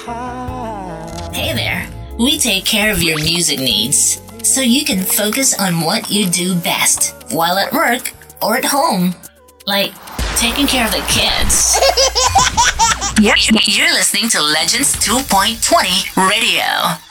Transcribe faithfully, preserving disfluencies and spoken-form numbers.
Hey there, we take care of your music needs so you can focus on what you do best while at work or at home, like taking care of the kids. You're listening to Legends two point twenty Radio.